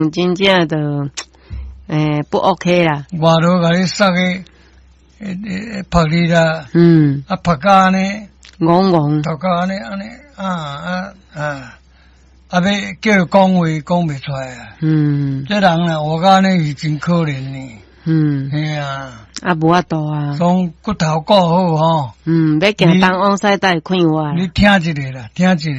真正的不 OK 啦。 我都甲你杀个拍你啦，拍甲呢， 戆， 头甲安尼要叫伊讲话讲袂出来啊。这人啦，我讲呢是真可怜呢。嘿啊， 无法度啊。 从骨头顾好吼。 要行东往西带看我。你听一个啦。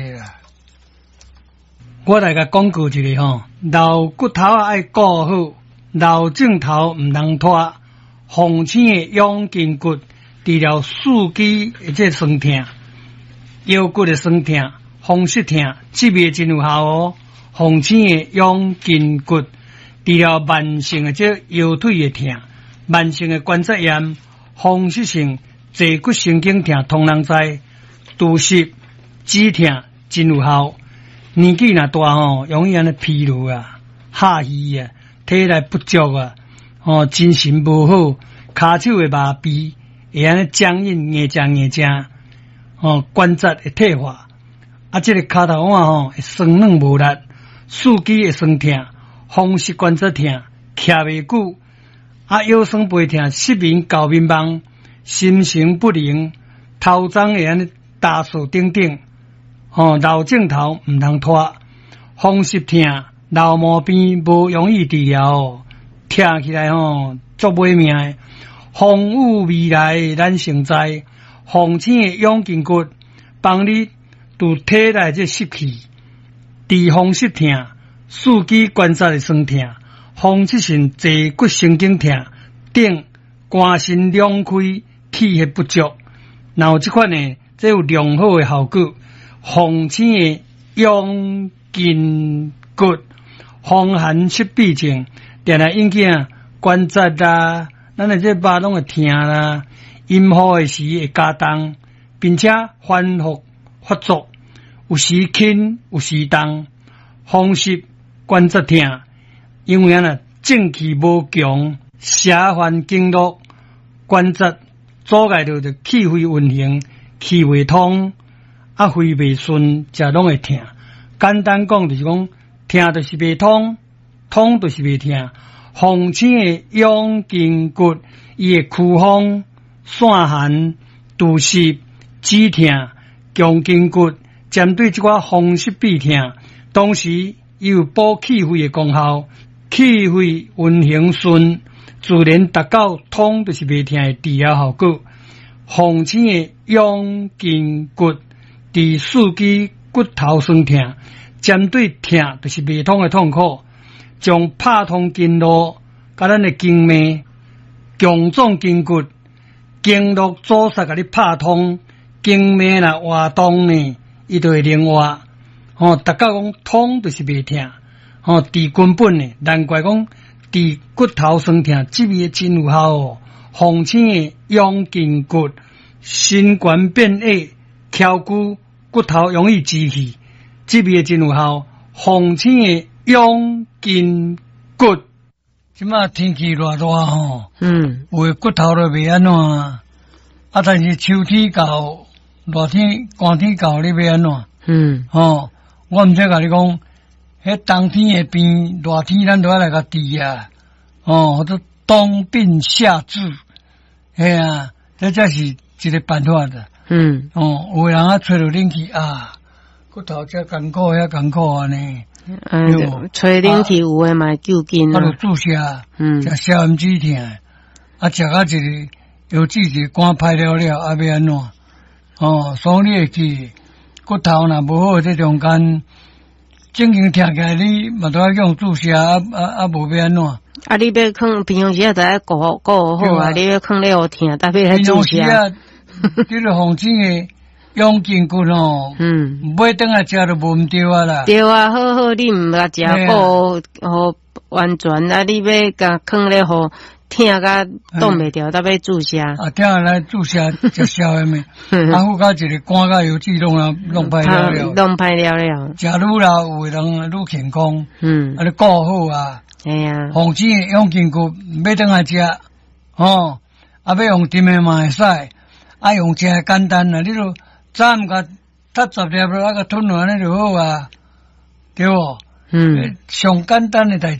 我来甲讲过一个吼，老骨头爱顾好，老镜头毋通拖。红星的养筋骨，治疗四肢即酸痛、腰骨的酸痛、风湿痛，这边真有效哦。红星的养筋骨，治疗慢性的即腰腿的痛、慢性的关节炎、风湿性坐骨神经痛，通人知。拄湿、止痛真有效。年纪若大吼，容易安尼疲劳啊、下虚啊、体力不足啊。精神无好，骹手会麻痹，会安尼僵硬、硬正，关节会退化，这个骹头腕会酸软无力，四肢会酸痛，风湿关节痛，徛袂久，腰酸背痛，失眠、搞迷茫，心神不宁，头鬃会安尼打数等等，老镜头毋通拖，风湿痛、老毛病无容易治疗。听起来足买命的，风雨未来咱成灾，红星的养筋骨，帮你拄体内这湿气，治风湿痛、四肢关节的酸痛、风湿性坐骨神经痛等，肝肾两开，气血不足，然后这款呢，这有良好的效果。红星的养筋骨，风寒湿痹症。定来引起关节啦，咱的这肉拢会痛啦，阴雨的时会加重，并且反复发作，有时轻，有时重，风湿关节痛，因为正气无强，邪烦经络，关节阻碍着气血运行，气未通，肺未顺，这拢会痛。简单讲就是讲，痛就是未通。痛就是袂痛，红星的养筋骨，伊会驱风、散寒、除湿、止痛、强筋骨，针对这个风湿痹痛，同时伊有补气血的功效，气血运行顺，自然达到痛就是袂痛的治疗效果。红星的养筋骨，治四肢骨头酸痛，针对痛就是袂痛的痛苦。将拍通经络，甲咱的经脉、强壮筋骨、经络阻塞，甲你拍通，经脉若活动呢，伊就会灵活。大家讲痛就是袂痛，治根本呢，难怪讲治骨头酸痛，这味真有效哦。红星的养筋骨，心冠变矮、翘骨、骨头容易积气，这味真有效。红星的养筋骨，即马天气热热吼，有的骨头都袂安怎，但是秋天到，热天、寒天到，你要安怎？我毋知甲你讲，迄冬天会变，热天咱都要来甲治啊，或者冬病夏治，嘿啊，这才是一个办法的。有的人吹到冷气啊，骨头遮艰苦遐艰苦安尼。 吹冷气有诶嘛救筋就注射，食消炎止痛，食啊一个药剂是肝歹了，要安怎？所以你会记骨头若无好，这中间正经听起来你嘛都要用注射，无要安怎？ 你要看平常时就要顾好啊！你要看了有疼，特别来注射。 这个红星的养筋骨买等下食就无毋对啊啦。 对啊，好，你毋甲食好完全你要甲放咧好疼甲挡袂掉，特别注射。 疼来注射食消炎的，好甲一个肝甲油脂弄歹了， 弄歹了。 食愈老，有的人愈健康。你顾好啊。 哎呀， 红星的养筋骨要等下食，要用甜的嘛会使，用真简单啊，你早毋甲搭10粒，甲吞落安尼就好啊，对无？ 嗯， 上简单的代志。